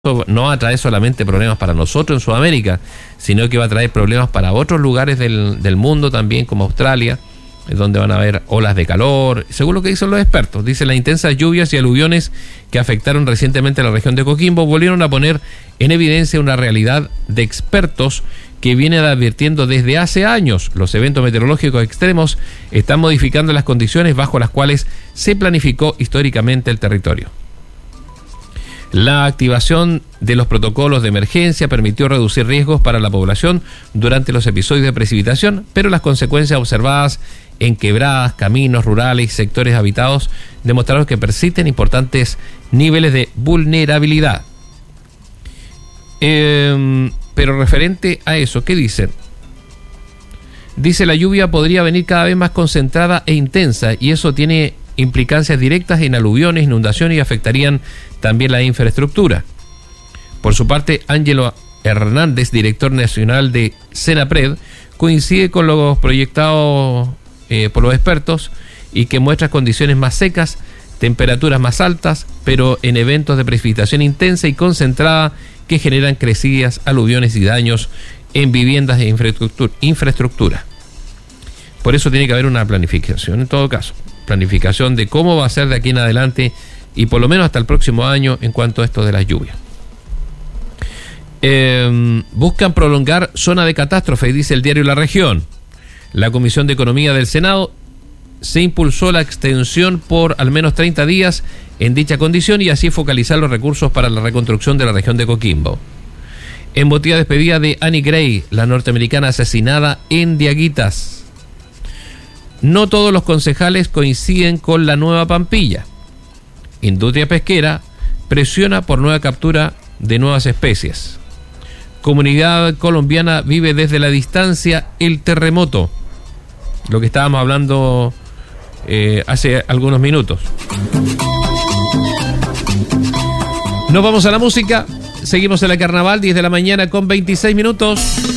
no va a traer solamente problemas para nosotros en Sudamérica, sino que va a traer problemas para otros lugares del mundo también, como Australia, donde van a haber olas de calor, según lo que dicen los expertos. Dicen, las intensas lluvias y aluviones que afectaron recientemente a la región de Coquimbo volvieron a poner en evidencia una realidad de expertos que vienen advirtiendo desde hace años. Los eventos meteorológicos extremos están modificando las condiciones bajo las cuales se planificó históricamente el territorio. La activación de los protocolos de emergencia permitió reducir riesgos para la población durante los episodios de precipitación, pero las consecuencias observadas en quebradas, caminos rurales y sectores habitados demostraron que persisten importantes niveles de vulnerabilidad. Pero referente a eso, ¿qué dicen? Dice, la lluvia podría venir cada vez más concentrada e intensa, y eso tiene implicancias directas en aluviones, inundaciones, y afectarían también la infraestructura. Por su parte, Ángelo Hernández, director nacional de Senapred, coincide con los proyectados por los expertos y que muestra condiciones más secas, temperaturas más altas, pero en eventos de precipitación intensa y concentrada que generan crecidas, aluviones y daños en viviendas e infraestructura. Por eso tiene que haber una planificación, en todo caso. Planificación de cómo va a ser de aquí en adelante y por lo menos hasta el próximo año en cuanto a esto de las lluvias. Buscan prolongar zona de catástrofe, dice el diario La Región. La Comisión de Economía del Senado se impulsó la extensión por al menos 30 días en dicha condición y así focalizar los recursos para la reconstrucción de la región de Coquimbo. Emotiva despedida de Annie Gray, la norteamericana asesinada en Diaguitas. No todos los concejales coinciden con la nueva Pampilla. Industria pesquera presiona por nueva captura de nuevas especies. Comunidad colombiana vive desde la distancia el terremoto. Lo que estábamos hablando hace algunos minutos. Nos vamos a la música. Seguimos en la Carnaval, 10 de la mañana con 26 minutos.